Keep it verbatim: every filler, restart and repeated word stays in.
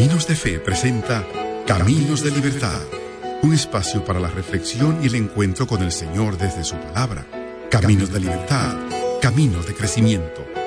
Caminos de Fe presenta Caminos de Libertad, un espacio para la reflexión y el encuentro con el Señor desde su palabra. Caminos de Libertad, caminos de crecimiento.